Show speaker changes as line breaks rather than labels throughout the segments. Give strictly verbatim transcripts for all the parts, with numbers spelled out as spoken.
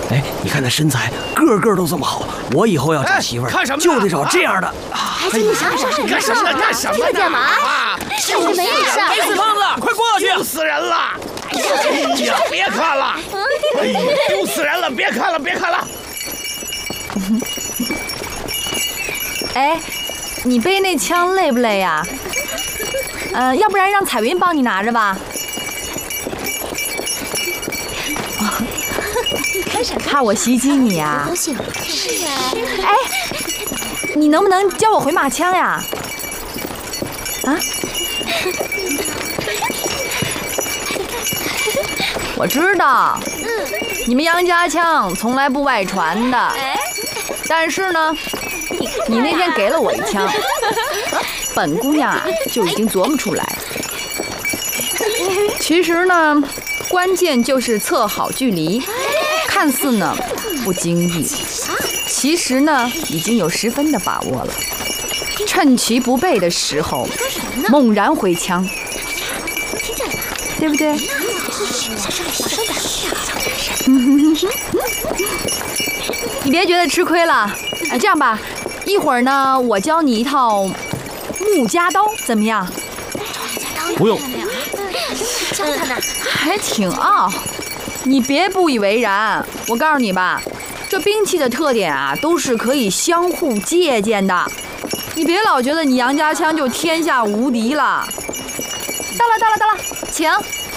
哎，你看那身材，个个都这么好，我以后要找媳妇儿，
看什么？
就得找这样的。
还请你想想，
干什么呢？干什么呢？
干嘛？我没事。
黑死胖子，快过去！
丢死人了！哎呀，别看了！哎呀，丢死人了！别看了，别看了！
哎，你背那枪累不累呀？呃，要不然让彩云帮你拿着吧。怕我袭击你呀？
高兴。是啊。
哎，你能不能教我回马枪呀？啊？我知道，你们杨家枪从来不外传的。但是呢，你那天给了我一枪，本姑娘啊就已经琢磨出来了。其实呢，关键就是测好距离。看似呢不经意，其实呢已经有十分的把握了。趁其不备的时候，猛然回枪，对不对？你别觉得吃亏了。哎，这样吧，一会儿呢我教你一套木夹刀，怎么样？
不用。
教他呢，
还挺傲。你别不以为然，我告诉你吧，这兵器的特点啊，都是可以相互借鉴的。你别老觉得你杨家枪就天下无敌了。到了，到了，到了，请。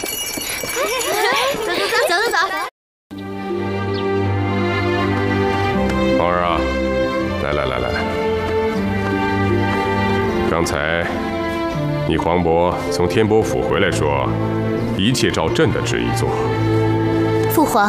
走走走走走走。
皇儿啊，来来来来，刚才你黄渤从天波府回来说，一切照朕的旨意做。